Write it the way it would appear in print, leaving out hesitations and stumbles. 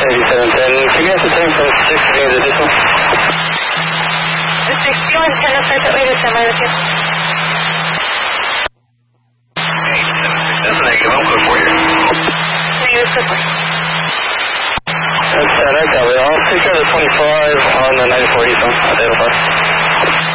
8710. Can you guys attend from 6 being additional? The 6110 is set way to semi with you. That's a negative. I'm clear for you. Negative quickly. That's that. I'll take care of the 25 on the 94 Eastern. I'll take it.